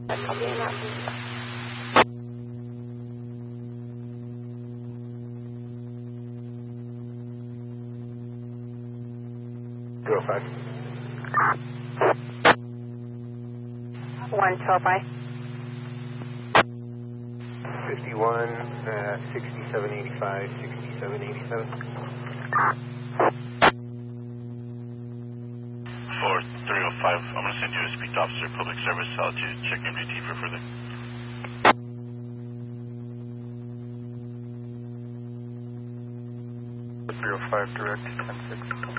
Copy that. 205. 125. 51, 6785, 6787. 4305, I'm going to send you a speak to Officer Public Service. I'll check MDT for further. Bureau 5 direct 10-6.